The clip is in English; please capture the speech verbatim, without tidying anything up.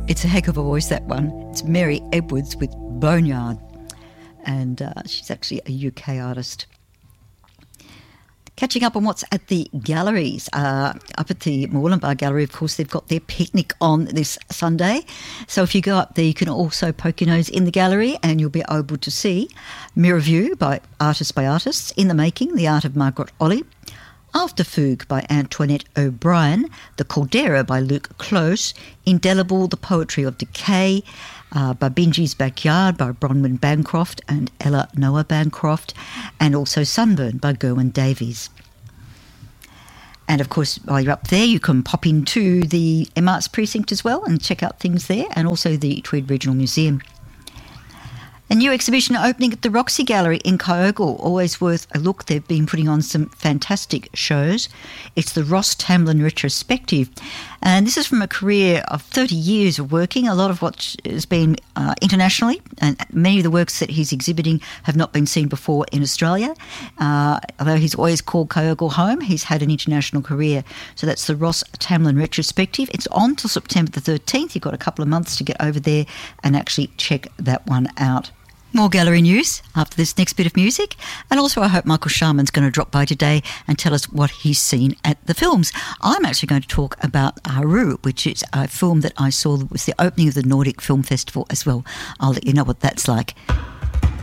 It's a heck of a voice, that one. It's Mary Edwards with Boneyard, and uh, she's actually a U K artist. Catching up on what's at the galleries. Uh, up at the Moorlambar Gallery, of course, they've got their picnic on this Sunday. So if you go up there, you can also poke your nose in the gallery and you'll be able to see Mirror View by Artists by Artists, In the Making, The Art of Margaret Olley, Afterfugue by Antoinette O'Brien, The Caldera by Luke Close, Indelible, The Poetry of Decay, uh, by Benji's Backyard by Bronwyn Bancroft and Ella Noah Bancroft, and also Sunburn by Gerwin Davies. And of course, while you're up there, you can pop into the M Arts Precinct as well and check out things there, and also the Tweed Regional Museum. A new exhibition opening at the Roxy Gallery in Kyogle, always worth a look. They've been putting on some fantastic shows. It's the Ross Tamblyn Retrospective. And this is from a career of thirty years of working, a lot of what has been uh, internationally, and many of the works that he's exhibiting have not been seen before in Australia. Uh, although he's always called Kyogle home, he's had an international career. So that's the Ross Tamblyn Retrospective. It's on till September the thirteenth. You've got a couple of months to get over there and actually check that one out. More gallery news after this next bit of music. And also I hope Michael Sharman's going to drop by today and tell us what he's seen at the films. I'm actually going to talk about Haru, which is a film that I saw that was the opening of the Nordic Film Festival as well. I'll let you know what that's like.